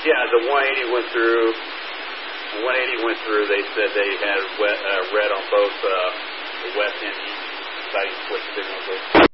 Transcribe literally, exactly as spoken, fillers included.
Yeah, the one eighty went through. The one eighty went through. They said they had wet, uh, red on both uh, the west and east sighting switch signals.